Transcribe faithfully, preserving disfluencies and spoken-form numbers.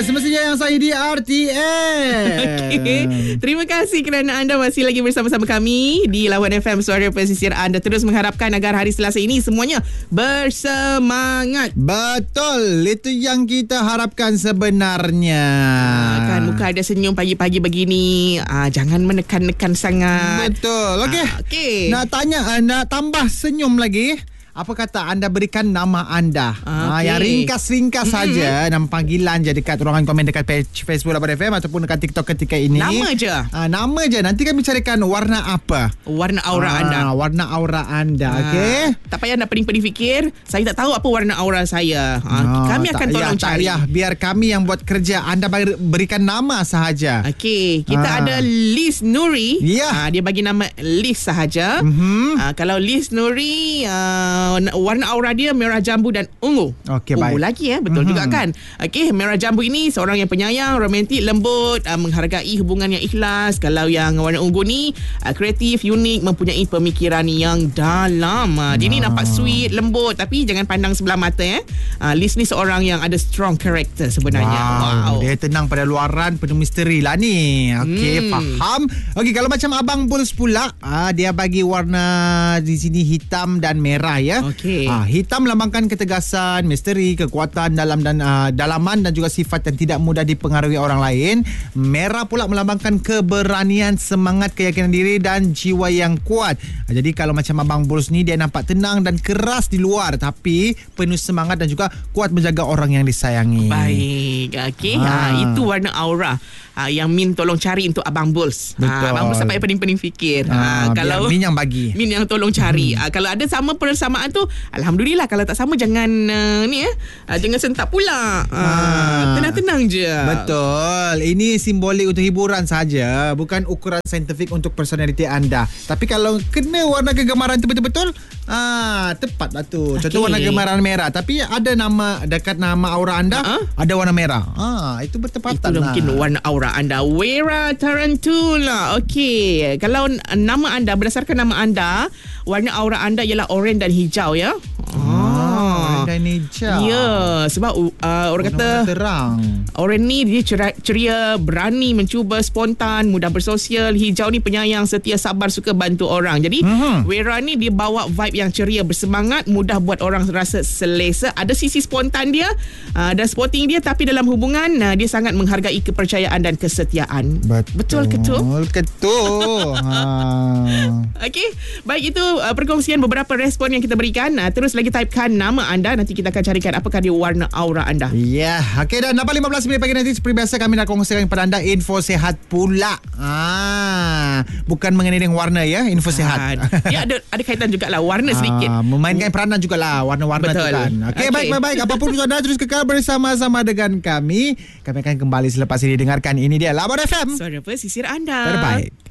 semestinya yang saya di R T M. Okay. Terima kasih kerana anda masih lagi bersama-sama kami di Lawan F M, Suara Pesisir. Anda terus mengharapkan agar hari Selasa ini semuanya bersemangat. Betul, itu yang kita harapkan sebenarnya. Kan muka ada senyum pagi-pagi begini, ah, jangan menekan-nekan sangat. Betul. Okey. Ah, okay. Nak tanya, nak tambah senyum lagi. Apa kata anda berikan nama anda? Ah, ha, okay. Yang ringkas-ringkas mm-hmm. saja, nama panggilan je dekat ruangan komen dekat page Facebook Lawan F M ataupun dekat TikTok ketika ini. Nama je. Ha, nama je. Nanti kami carikan warna apa? Warna aura ha, anda. Warna aura anda. Ha. Okey. Tak payah anda pening-pening fikir. Saya tak tahu apa warna aura saya. Ha, ha, kami akan tolong payah, cari. Tak payah. Biar kami yang buat kerja. Anda berikan nama sahaja. Okey. Kita ha. ada Liz Nuri. Ya. Ha, dia bagi nama Liz sahaja. Mm-hmm. Ha, kalau Liz Nuri, uh, warna aura dia merah jambu dan ungu. Okey, ungu baik. lagi eh, betul mm-hmm. juga kan. Okey, merah jambu ini seorang yang penyayang, romantik, lembut, uh, menghargai hubungan yang ikhlas. Kalau yang warna ungu ni uh, kreatif, unik, mempunyai pemikiran yang dalam. Uh, dia ni nampak sweet, lembut, tapi jangan pandang sebelah mata eh. Uh, Liz ni seorang yang ada strong character sebenarnya. Wow. Wow. Dia tenang pada luaran, penuh misteri lah ni. Okey, hmm. faham. Okey, kalau macam Abang Bulls pula, uh, dia bagi warna di sini hitam dan merah ya. Okey. Uh, hitam melambangkan ketegasan, misteri, kekuatan dalam dan uh, dalaman dan juga sifat yang tidak mudah dipengaruhi orang lain. Merah pula melambangkan keberanian, semangat, keyakinan diri dan jiwa yang kuat. Uh, jadi kalau macam Abang Bulls ni, dia nampak tenang dan keras di luar tapi penuh semangat dan juga kuat menjaga orang yang disayangi. Baik. Okey. Ha. Ha, itu warna aura. Ha, yang Min tolong cari untuk Abang Bulls. Ha, Abang Bulls sampai pening-pening fikir. Ha, ha, kalau Min yang bagi. Min yang tolong cari. Hmm. Ha, kalau ada sama persamaan tu, alhamdulillah. Kalau tak sama, jangan uh, ni eh, uh, jangan sentak pula. Ha, ha. Tenang-tenang je. Betul. Ini simbolik untuk hiburan saja, bukan ukuran saintifik untuk personaliti anda. Tapi kalau kena warna kegemaran tu betul-betul, ah, tepatlah tu. Contoh okay. warna kegemaran merah, tapi ada nama dekat nama aura anda, uh-huh. ada warna merah. Ah, itu bertepatan itu lah. Mungkin warna aura anda. Wera Tarantula. Okey. Kalau nama anda, berdasarkan nama anda, warna aura anda ialah oranye dan hijau ya. Ah, oranye dan hijau. Ya, sebab uh, orang kata terang. Oranye ni dia ceria, ceria, berani, mencuba, spontan, mudah bersosial. Hijau ni penyayang, setia, sabar, suka bantu orang. Jadi uh-huh. Wera ni dia bawa vibe yang ceria, bersemangat, mudah buat orang rasa selesa. Ada sisi spontan dia uh, dan sporting dia, tapi dalam hubungan uh, dia sangat menghargai kepercayaan dan kesetiaan. Betul. Betul ke tu? Betul ke tu? ha. Okey, baik, itu uh, perkongsian beberapa respon yang kita berikan. Uh, terus lagi typekan nama anda, nanti kita akan carikan apakah dia warna aura anda. Ya, yeah. Okey, dan lapan lima belas minit pagi nanti seperti biasa kami nak kongsikan kepada anda info sihat pula. Ah, bukan mengenai dengan warna ya, info ah, sihat. Dia ada ada kaitan jugalah warna sedikit. Ah, memainkan peranan jugalah warna-warna tu kan. Okey, okay. baik baik baik. Apapun itu anda terus kekal bersama-sama dengan kami. Kami akan kembali selepas ini. Dengarkan ini dia Lawan F M. Suara pesisir anda. Terbaik.